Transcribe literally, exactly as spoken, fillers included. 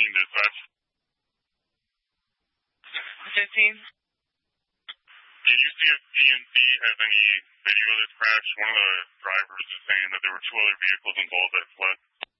fifteen dispatch. fifteen? Did you see if D N C has any video of this crash? One of the drivers is saying that there were two other vehicles involved that fled.